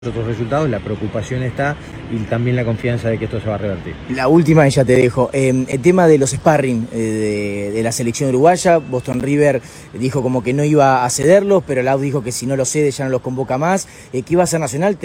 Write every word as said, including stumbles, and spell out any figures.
otros resultados, la preocupación está y también la confianza de que esto se va a revertir. La última, y ya te dejo, eh, el tema de los sparring eh, de, de la selección uruguaya. Boston River dijo como que no iba a cederlos, pero Lau dijo que si no los cede ya no los convoca más. Eh, ¿Qué iba a hacer Nacional?